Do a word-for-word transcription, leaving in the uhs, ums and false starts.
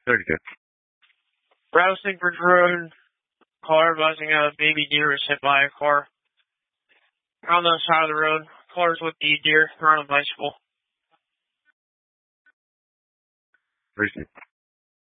thirty-two. Rattlesnake Bridge Road, caller buzzing a baby deer was hit by a car. On the side of the road, callers with the deer, they're on a bicycle. thirty-six.